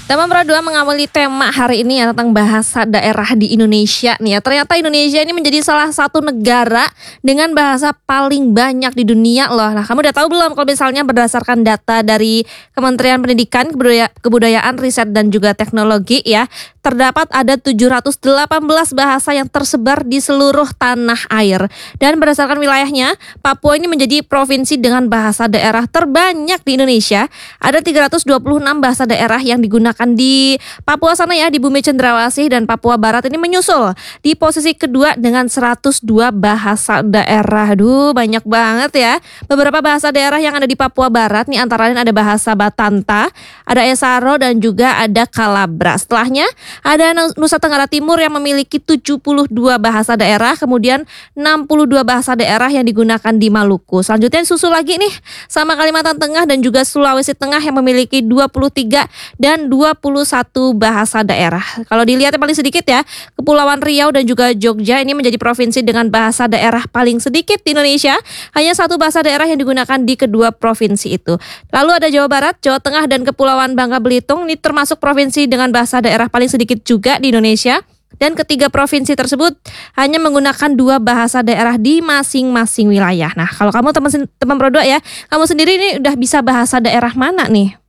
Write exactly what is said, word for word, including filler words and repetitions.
Tema Pro dua mengawali tema hari ini ya tentang bahasa daerah di Indonesia nih ya. Ternyata Indonesia ini menjadi salah satu negara dengan bahasa paling banyak di dunia loh. Nah, kamu udah tahu belum kalau misalnya berdasarkan data dari Kementerian Pendidikan, Kebudaya- Kebudayaan, Riset dan juga Teknologi ya, terdapat ada tujuh ratus delapan belas bahasa yang tersebar di seluruh tanah air. Dan berdasarkan wilayahnya, Papua ini menjadi provinsi dengan bahasa daerah terbanyak di Indonesia. Ada tiga ratus dua puluh enam bahasa daerah yang digunakan di Papua sana ya, di Bumi Cendrawasih dan Papua Barat ini menyusul di posisi kedua dengan seratus dua bahasa daerah. Aduh, banyak banget ya. Beberapa bahasa daerah yang ada di Papua Barat nih antara lain ada bahasa Batanta, ada Esaro dan juga ada Kalabra. Setelahnya ada Nusa Tenggara Timur yang memiliki tujuh puluh dua bahasa daerah, kemudian enam puluh dua bahasa daerah yang digunakan di Maluku. Selanjutnya susul lagi nih sama Kalimantan Tengah dan juga Sulawesi Tengah yang memiliki dua puluh tiga dan dua puluh satu bahasa daerah. Kalau dilihat yang paling sedikit ya, Kepulauan Riau dan juga Jogja ini menjadi provinsi dengan bahasa daerah paling sedikit di Indonesia. Hanya satu bahasa daerah yang digunakan di kedua provinsi itu. Lalu ada Jawa Barat, Jawa Tengah dan Kepulauan Bangka Belitung. Ini termasuk provinsi dengan bahasa daerah paling sedikit juga di Indonesia. Dan ketiga provinsi tersebut hanya menggunakan dua bahasa daerah di masing-masing wilayah. Nah, kalau kamu teman teman Pro dua ya, kamu sendiri ini udah bisa bahasa daerah mana nih?